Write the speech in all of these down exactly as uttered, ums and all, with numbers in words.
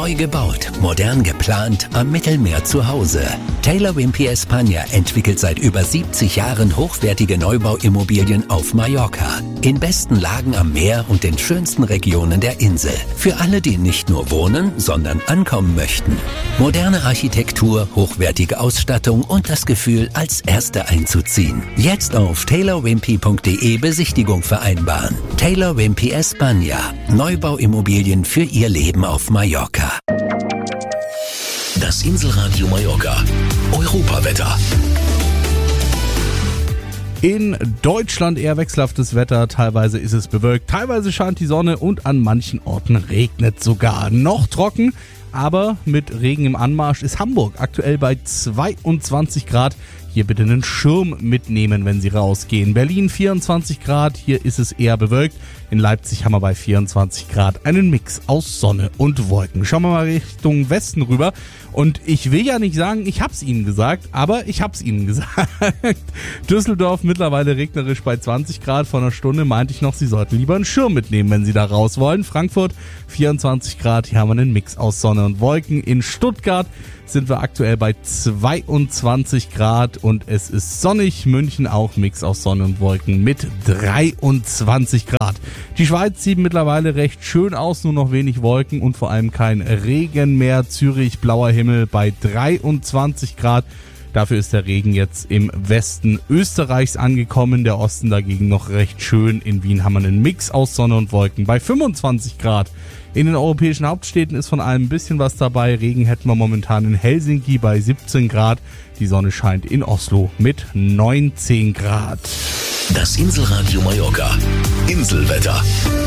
Neu gebaut, modern geplant, am Mittelmeer zu Hause. Taylor Wimpey España entwickelt seit über siebzig Jahren hochwertige Neubauimmobilien auf Mallorca. In besten Lagen am Meer und den schönsten Regionen der Insel. Für alle, die nicht nur wohnen, sondern ankommen möchten. Moderne Architektur, hochwertige Ausstattung und das Gefühl, als Erste einzuziehen. Jetzt auf taylor wimpey punkt de Besichtigung vereinbaren. Taylor Wimpey España. Neubauimmobilien für Ihr Leben auf Mallorca. Das Inselradio Mallorca. Europawetter. In Deutschland eher wechselhaftes Wetter, teilweise ist es bewölkt, teilweise scheint die Sonne und an manchen Orten regnet sogar. Noch trocken, aber mit Regen im Anmarsch ist Hamburg aktuell bei zweiundzwanzig Grad. Hier bitte einen Schirm mitnehmen, wenn Sie rausgehen. Berlin vierundzwanzig Grad, hier ist es eher bewölkt. In Leipzig haben wir bei vierundzwanzig Grad einen Mix aus Sonne und Wolken. Schauen wir mal Richtung Westen rüber. Und ich will ja nicht sagen, ich hab's Ihnen gesagt, aber ich hab's Ihnen gesagt. Düsseldorf mittlerweile regnerisch bei zwanzig Grad. Vor einer Stunde meinte ich noch, Sie sollten lieber einen Schirm mitnehmen, wenn Sie da raus wollen. Frankfurt vierundzwanzig Grad, hier haben wir einen Mix aus Sonne und Wolken. In Stuttgart sind wir aktuell bei zweiundzwanzig Grad und es ist sonnig. München auch Mix aus Sonne und Wolken mit dreiundzwanzig Grad. Die Schweiz sieht mittlerweile recht schön aus, nur noch wenig Wolken und vor allem kein Regen mehr. Zürich blauer Himmel bei dreiundzwanzig Grad. Dafür ist der Regen jetzt im Westen Österreichs angekommen, der Osten dagegen noch recht schön. In Wien haben wir einen Mix aus Sonne und Wolken bei fünfundzwanzig Grad. In den europäischen Hauptstädten ist von allem ein bisschen was dabei. Regen hätten wir momentan in Helsinki bei siebzehn Grad. Die Sonne scheint in Oslo mit neunzehn Grad. Das Inselradio Mallorca. Inselwetter.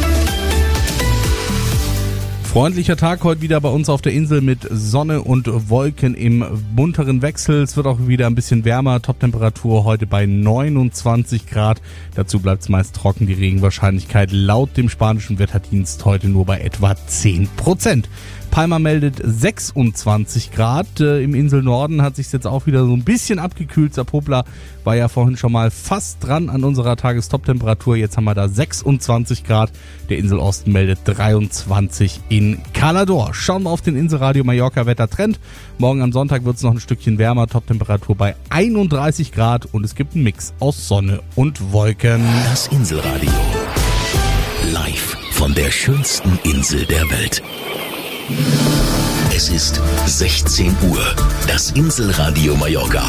Freundlicher Tag heute wieder bei uns auf der Insel mit Sonne und Wolken im bunteren Wechsel. Es wird auch wieder ein bisschen wärmer. Toptemperatur heute bei neunundzwanzig Grad. Dazu bleibt es meist trocken. Die Regenwahrscheinlichkeit laut dem spanischen Wetterdienst heute nur bei etwa zehn Prozent. Palma meldet sechsundzwanzig Grad. Äh, Im Inselnorden hat sich jetzt auch wieder so ein bisschen abgekühlt. Sapopla war ja vorhin schon mal fast dran an unserer Tagestoptemperatur. Jetzt haben wir da sechsundzwanzig Grad. Der Inselosten meldet dreiundzwanzig in Calador. Schauen wir auf den Inselradio Mallorca Wettertrend. Morgen am Sonntag wird es noch ein Stückchen wärmer. Toptemperatur bei einunddreißig Grad und es gibt einen Mix aus Sonne und Wolken. Das Inselradio. Live von der schönsten Insel der Welt. Es ist sechzehn Uhr. Das Inselradio Mallorca.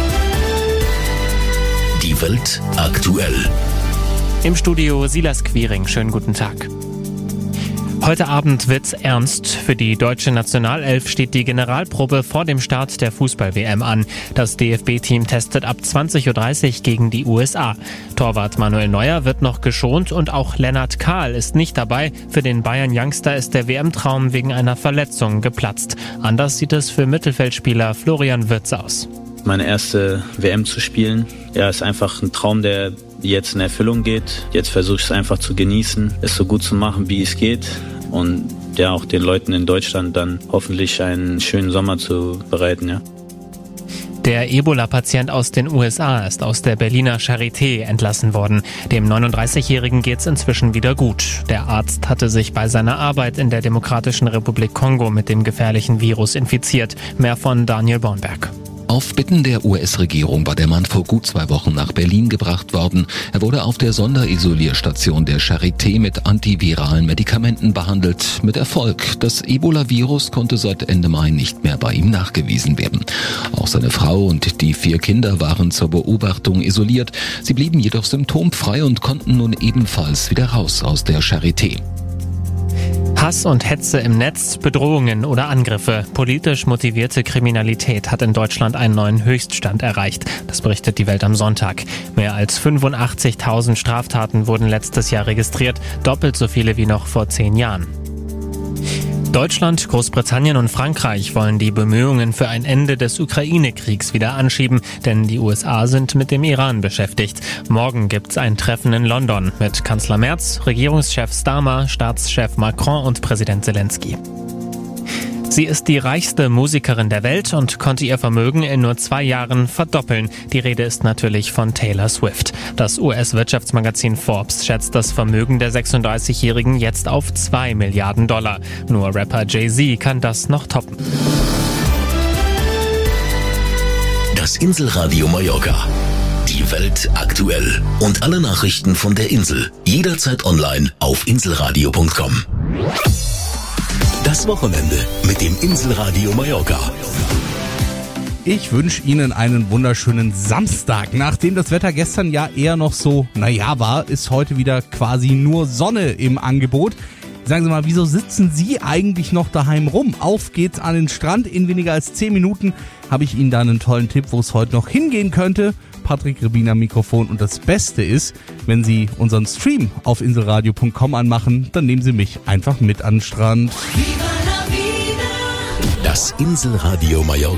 Die Welt aktuell. Im Studio Silas Quiring. Schönen guten Tag. Heute Abend wird's ernst. Für die deutsche Nationalelf steht die Generalprobe vor dem Start der Fußball-W M an. Das D F B-Team testet ab zwanzig Uhr dreißig gegen die U S A. Torwart Manuel Neuer wird noch geschont und auch Lennart Kahl ist nicht dabei. Für den Bayern-Youngster ist der W M-Traum wegen einer Verletzung geplatzt. Anders sieht es für Mittelfeldspieler Florian Wirtz aus. Meine erste W M zu spielen, ja, ist einfach ein Traum, der jetzt in Erfüllung geht. Jetzt versuche ich es einfach zu genießen, es so gut zu machen, wie es geht und ja auch den Leuten in Deutschland dann hoffentlich einen schönen Sommer zu bereiten, ja. Der Ebola-Patient aus den U S A ist aus der Berliner Charité entlassen worden. Dem neununddreißigjährigen geht's inzwischen wieder gut. Der Arzt hatte sich bei seiner Arbeit in der Demokratischen Republik Kongo mit dem gefährlichen Virus infiziert. Mehr von Daniel Bornberg. Auf Bitten der U S-Regierung war der Mann vor gut zwei Wochen nach Berlin gebracht worden. Er wurde auf der Sonderisolierstation der Charité mit antiviralen Medikamenten behandelt. Mit Erfolg. Das Ebola-Virus konnte seit Ende Mai nicht mehr bei ihm nachgewiesen werden. Auch seine Frau und die vier Kinder waren zur Beobachtung isoliert. Sie blieben jedoch symptomfrei und konnten nun ebenfalls wieder raus aus der Charité. Hass und Hetze im Netz, Bedrohungen oder Angriffe. Politisch motivierte Kriminalität hat in Deutschland einen neuen Höchststand erreicht. Das berichtet die Welt am Sonntag. Mehr als fünfundachtzigtausend Straftaten wurden letztes Jahr registriert, doppelt so viele wie noch vor zehn Jahren. Deutschland, Großbritannien und Frankreich wollen die Bemühungen für ein Ende des Ukraine-Kriegs wieder anschieben, denn die U S A sind mit dem Iran beschäftigt. Morgen gibt's ein Treffen in London mit Kanzler Merz, Regierungschef Starmer, Staatschef Macron und Präsident Zelensky. Sie ist die reichste Musikerin der Welt und konnte ihr Vermögen in nur zwei Jahren verdoppeln. Die Rede ist natürlich von Taylor Swift. Das U S-Wirtschaftsmagazin Forbes schätzt das Vermögen der sechsunddreißigjährigen jetzt auf zwei Milliarden Dollar. Nur Rapper Jay-Z kann das noch toppen. Das Inselradio Mallorca. Die Welt aktuell. Und alle Nachrichten von der Insel. Jederzeit online auf inselradio punkt com. Das Wochenende mit dem Inselradio Mallorca. Ich wünsche Ihnen einen wunderschönen Samstag. Nachdem das Wetter gestern ja eher noch so, naja war, ist heute wieder quasi nur Sonne im Angebot. Sagen Sie mal, wieso sitzen Sie eigentlich noch daheim rum? Auf geht's an den Strand. In weniger als zehn Minuten habe ich Ihnen da einen tollen Tipp, wo es heute noch hingehen könnte. Patrick Rebin am Mikrofon. Und das Beste ist, wenn Sie unseren Stream auf inselradio punkt com anmachen, dann nehmen Sie mich einfach mit an den Strand. Das Inselradio Mallorca.